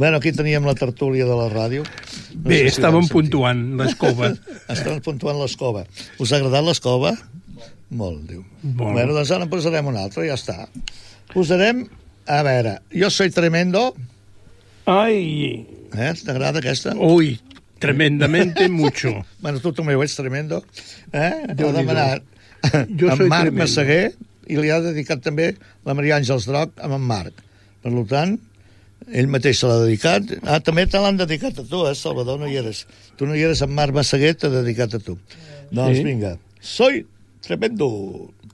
Bueno, aquí teníem la tertúlia de la ràdio. Bé, estàvem puntuant l'escova. Estàvem puntuant l'escova. Us ha agradat l'escova? Molt, diu. Bueno, doncs ara en posarem una altra, ja està. Posarem, a veure, Jo soy tremendo. Ai! T'agrada aquesta? Ui, tremendamente mucho. Bueno, tu també ho ets tremendo. Ha demanat Jo en soy Marc tremendo. Massaguer i li ha dedicat també la Maria Àngels Droc amb en Marc. Per tant, ell mateix se l'ha dedicat. També te l'han dedicat a tu, Salvador, no hi eres. Tu no hi eres, en Marc Massaguer t'ha dedicat a tu. Doncs vinga, soy tremendo.